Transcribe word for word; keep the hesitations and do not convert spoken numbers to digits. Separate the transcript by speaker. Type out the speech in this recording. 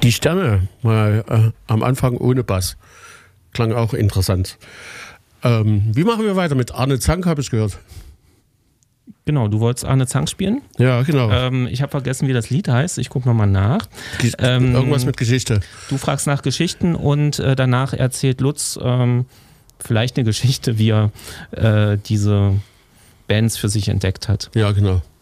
Speaker 1: Die Sterne, mal äh, am Anfang ohne Bass. Klang auch interessant. Ähm, wie machen wir weiter? Mit Arne Zank habe ich gehört.
Speaker 2: Genau, du wolltest Arne Zank spielen?
Speaker 1: Ja, genau.
Speaker 2: Ähm, ich habe vergessen, wie das Lied heißt. Ich gucke nochmal nach.
Speaker 1: Ge-
Speaker 2: Ähm,
Speaker 1: Irgendwas mit Geschichte.
Speaker 2: Du fragst nach Geschichten und äh, danach erzählt Lutz ähm, vielleicht eine Geschichte, wie er äh, diese Bands für sich entdeckt hat.
Speaker 1: Ja, genau.